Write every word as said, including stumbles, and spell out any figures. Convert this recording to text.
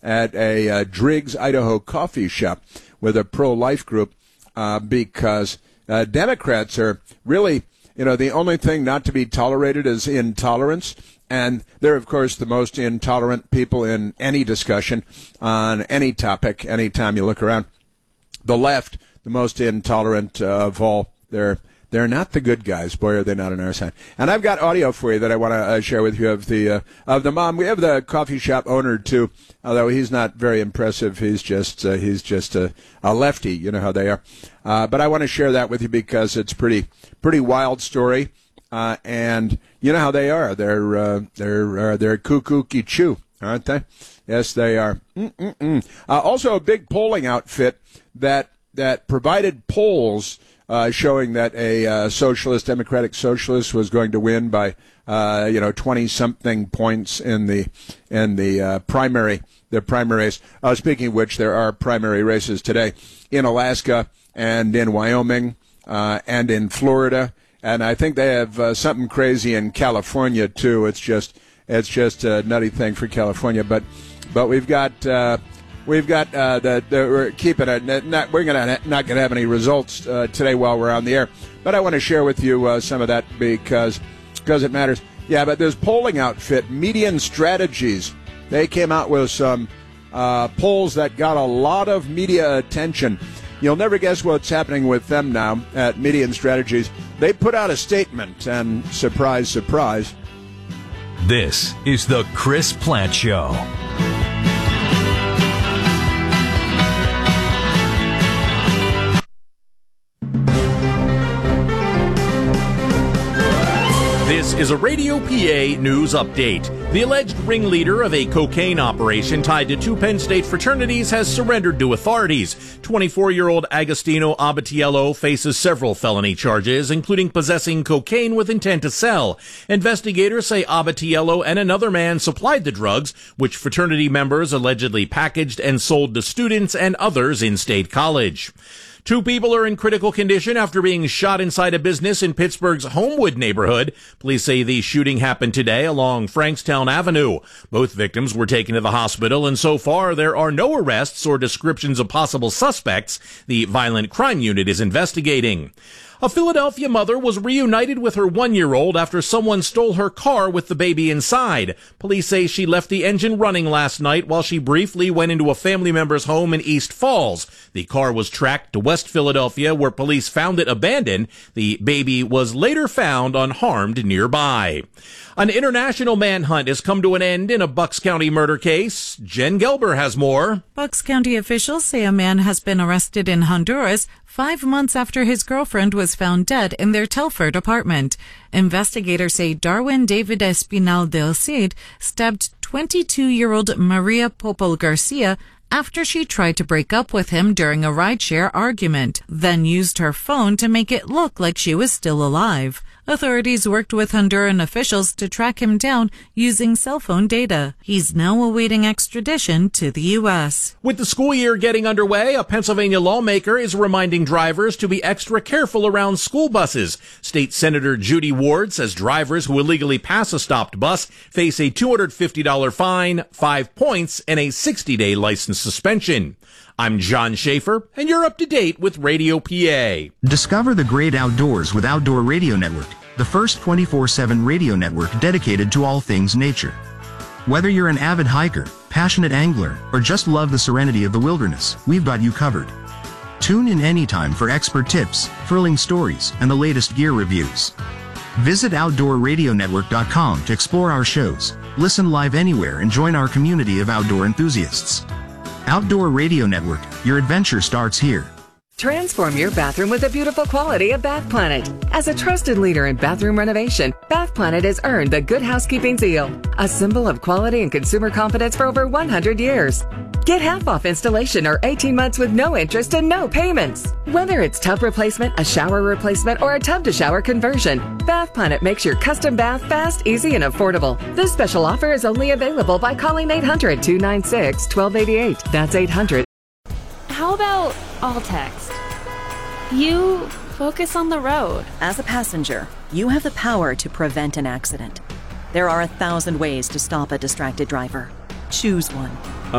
at a uh, Driggs, Idaho coffee shop with a pro-life group uh, because uh, Democrats are really, you know, the only thing not to be tolerated is intolerance. And they're, of course, the most intolerant people in any discussion on any topic, anytime you look around. The left, the most intolerant uh, of all. They're they're not the good guys. Boy, are they not on our side. And I've got audio for you that I want to uh, share with you of the uh, of the mom. We have the coffee shop owner too, although he's not very impressive. He's just uh, he's just a, a lefty. You know how they are. Uh, but I want to share that with you because it's pretty pretty wild story. Uh, and you know how they are. They're uh, they're uh, they're cuckoo-key chew, aren't they? Yes, they are. Uh, also, a big polling outfit that that provided polls uh, showing that a uh, socialist, democratic socialist, was going to win by uh, you know twenty something points in the in the uh, primary the primary race. Uh, speaking of which, there are primary races today in Alaska and in Wyoming uh, and in Florida. And I think they have uh, something crazy in California too. It's just it's just a nutty thing for California. But but we've got uh, we've got uh, the, the we're keeping it. Not, we're gonna not gonna have any results uh, today while we're on the air. But I want to share with you uh, some of that because because it matters. Yeah, but this polling outfit, Median Strategies, they came out with some uh, polls that got a lot of media attention. You'll never guess what's happening with them now at Median Strategies. They put out a statement, and surprise, surprise. This is the Chris Plante Show. This is a Radio P A news update. The alleged ringleader of a cocaine operation tied to two Penn State fraternities has surrendered to authorities. twenty-four-year-old Agostino Abatiello faces several felony charges, including possessing cocaine with intent to sell. Investigators say Abatiello and another man supplied the drugs, which fraternity members allegedly packaged and sold to students and others in State College. Two people are in critical condition after being shot inside a business in Pittsburgh's Homewood neighborhood. Police say the shooting happened today along Frankstown Avenue. Both victims were taken to the hospital, and so far there are no arrests or descriptions of possible suspects. The Violent Crime Unit is investigating. A Philadelphia mother was reunited with her one-year-old after someone stole her car with the baby inside. Police say she left the engine running last night while she briefly went into a family member's home in East Falls. The car was tracked to West Philadelphia, where police found it abandoned. The baby was later found unharmed nearby. An international manhunt has come to an end in a Bucks County murder case. Jen Gelber has more. Bucks County officials say a man has been arrested in Honduras five months after his girlfriend was found dead in their Telford apartment. Investigators say Darwin David Espinal del Cid stabbed twenty-two-year-old Maria Popol Garcia after she tried to break up with him during a rideshare argument, then used her phone to make it look like she was still alive. Authorities worked with Honduran officials to track him down using cell phone data. He's now awaiting extradition to the U S. With the school year getting underway, a Pennsylvania lawmaker is reminding drivers to be extra careful around school buses. State Senator Judy Ward says drivers who illegally pass a stopped bus face a two hundred fifty dollars fine, five points, and a sixty-day license suspension. I'm John Schaefer, and you're up to date with Radio P A. Discover the great outdoors with Outdoor Radio Network, the first twenty-four seven radio network dedicated to all things nature. Whether you're an avid hiker, passionate angler, or just love the serenity of the wilderness, we've got you covered. Tune in anytime for expert tips, thrilling stories, and the latest gear reviews. Visit outdoor radio network dot com to explore our shows, listen live anywhere, and join our community of outdoor enthusiasts. Outdoor Radio Network, your adventure starts here. Transform your bathroom with the beautiful quality of Bath Planet. As a trusted leader in bathroom renovation, Bath Planet has earned the Good Housekeeping seal, a symbol of quality and consumer confidence for over one hundred years. Get half off installation or eighteen months with no interest and no payments. Whether it's tub replacement, a shower replacement, or a tub-to-shower conversion, Bath Planet makes your custom bath fast, easy, and affordable. This special offer is only available by calling eight hundred, two nine six, one two eight eight. That's eight hundred. How about all text? You focus on the road. As a passenger, you have the power to prevent an accident. There are a thousand ways to stop a distracted driver. Choose one.